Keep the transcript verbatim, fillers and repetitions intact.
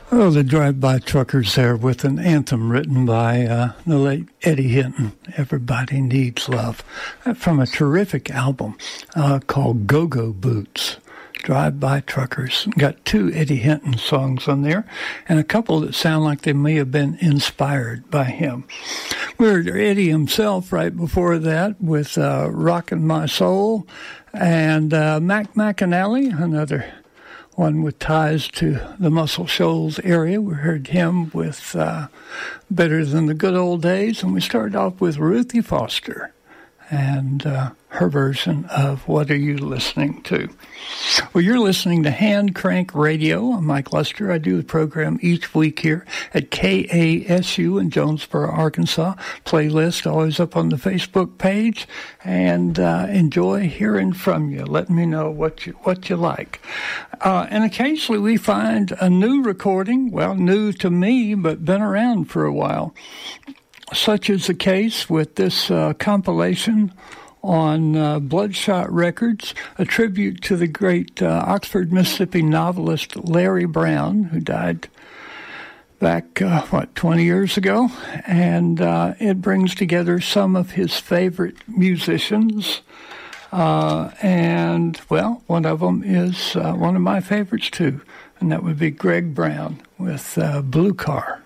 Oh, the Drive-By Truckers there with an anthem written by uh, the late Eddie Hinton, Everybody Needs Love, from a terrific album uh, called Go-Go Boots. Drive-By Truckers. Got two Eddie Hinton songs on there and a couple that sound like they may have been inspired by him. We heard Eddie himself right before that with uh, Rockin' My Soul, and uh, Mac McAnally, another one with ties to the Muscle Shoals area. We heard him with uh, Better Than the Good Old Days, and we started off with Ruthie Foster and uh, her version of What Are You Listening To? Well, you're listening to Hand Crank Radio. I'm Mike Lester. I do the program each week here at K A S U in Jonesboro, Arkansas. Playlist always up on the Facebook page, and uh, enjoy hearing from you. Let me know what you what you like. Uh, and occasionally we find a new recording, well, new to me, but been around for a while. Such is the case with this uh, compilation on uh, Bloodshot Records, a tribute to the great uh, Oxford, Mississippi novelist Larry Brown, who died back, uh, what, twenty years ago. And uh, it brings together some of his favorite musicians. Uh, and, well, one of them is uh, one of my favorites, too, and that would be Greg Brown with uh, Blue Car.